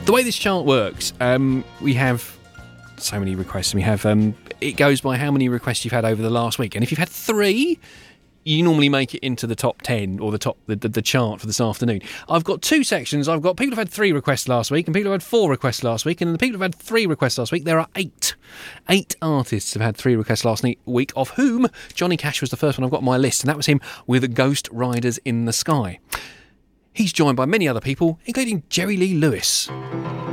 The way this chart works, we have so many requests. We have it goes by how many requests you've had over the last week, and if you've had 3, you normally make it into the top 10 or the chart for this afternoon. I've got 2 sections. I've got people who've had 3 requests last week and people who had 4 requests last week. And the people who've had 3 requests last week, there are 8. 8 artists have had 3 requests last week, of whom Johnny Cash was the first one I've got on my list, and that was him with Ghost Riders in the Sky. He's joined by many other people, including Jerry Lee Lewis.